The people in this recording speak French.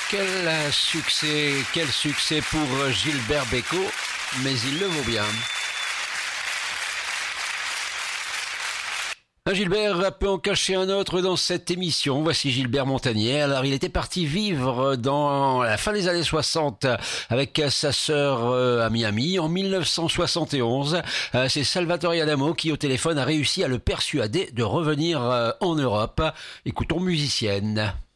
Quel succès pour Gilbert Bécaud, mais il le vaut bien. Gilbert peut en cacher un autre dans cette émission. Voici Gilbert Montagnier. Alors, il était parti vivre dans la fin des années 60 avec sa sœur à Miami. En 1971, c'est Salvatore Adamo qui, au téléphone, a réussi à le persuader de revenir en Europe. Écoutons Musicienne.